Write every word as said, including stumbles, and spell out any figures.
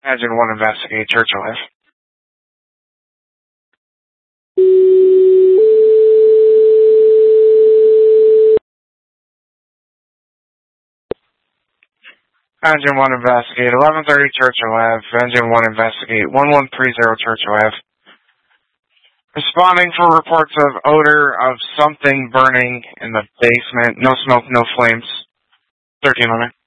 Engine one investigate Churchill Ave. Engine one investigate eleven thirty Churchill Ave. Engine one investigate one one three zero Churchill Ave. Responding for reports of odor of something burning in the basement. No smoke, no flames. thirteen hundred.